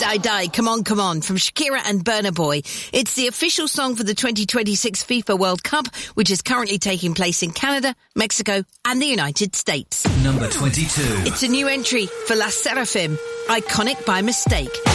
Die Die, Come On, Come On from Shakira and Burna Boy. It's the official song for the 2026 FIFA World Cup, which is currently taking place in Canada, Mexico and the United States. Number 22. It's a new entry for La Seraphim, Iconic by Mistake.